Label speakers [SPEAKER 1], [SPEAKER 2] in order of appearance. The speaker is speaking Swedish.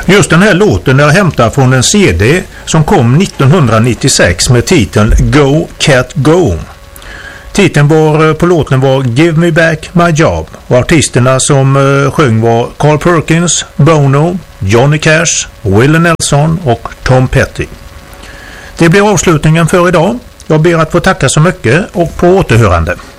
[SPEAKER 1] Just den här låten är hämtad från en CD som kom 1996 med titeln Go Cat Go. Titeln på låten var Give Me Back My Job och artisterna som sjöng var Carl Perkins, Bono, Johnny Cash, Willie Nelson och Tom Petty. Det blir avslutningen för idag. Jag ber att få tacka så mycket och på återhörande.